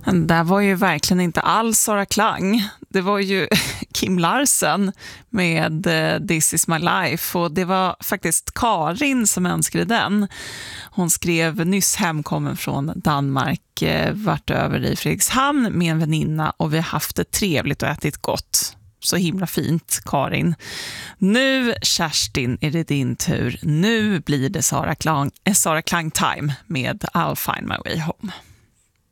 Det där var ju verkligen inte alls Sara Klang. Det var ju Kim Larsen med This is my life, och det var faktiskt Karin som önskade den. Hon skrev nyss hemkommen från Danmark, vart över i Fredrikshamn med en väninna, och vi har haft det trevligt och ätit gott. Så himla fint, Karin. Nu, Kerstin, är det din tur. Nu blir det Sara Klang time med I'll find my way home.